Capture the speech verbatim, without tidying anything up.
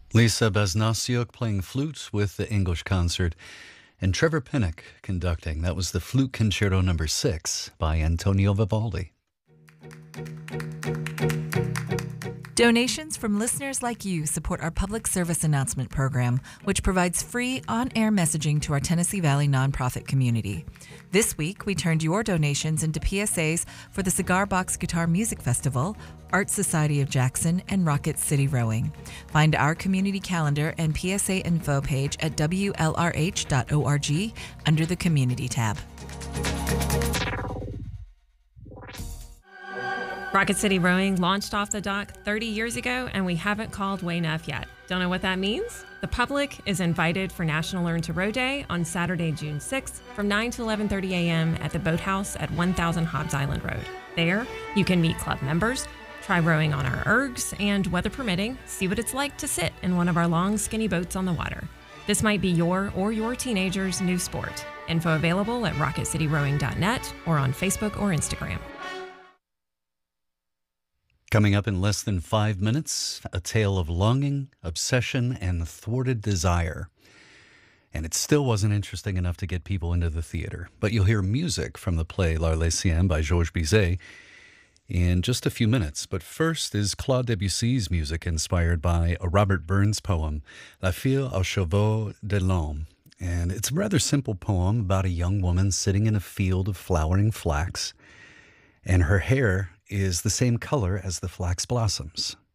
Lisa Basnasiuk playing flute with the English concert, and Trevor Pinnock conducting. That was the Flute Concerto number six by Antonio Vivaldi. Donations from listeners like you support our public service announcement program, which provides free on-air messaging to our Tennessee Valley nonprofit community. This week, we turned your donations into P S As for the Cigar Box Guitar Music Festival, Art Society of Jackson, and Rocket City Rowing. Find our community calendar and P S A info page at W L R H dot org under the Community tab. Rocket City Rowing launched off the dock thirty years ago, and we haven't called way enough yet. Don't know what that means? The public is invited for National Learn to Row Day on Saturday, June sixth from nine to eleven thirty a.m. at the Boathouse at one thousand Hobbs Island Road. There, you can meet club members, try rowing on our ergs, and weather permitting, see what it's like to sit in one of our long, skinny boats on the water. This might be your or your teenager's new sport. Info available at rocket city rowing dot net or on Facebook or Instagram. Coming up in less than five minutes, a tale of longing, obsession, and thwarted desire. And it still wasn't interesting enough to get people into the theater. But you'll hear music from the play L'Arlésienne by Georges Bizet in just a few minutes. But first is Claude Debussy's music inspired by a Robert Burns poem, La Fille aux Cheveux de l'Homme. And it's a rather simple poem about a young woman sitting in a field of flowering flax, and her hair is the same color as the flax blossoms.